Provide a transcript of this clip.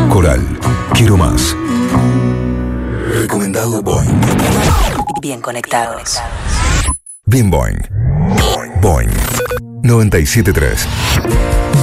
Coral, quiero más. Recomendado Boing. Bien conectados. Bien Boing. Boing 97.3.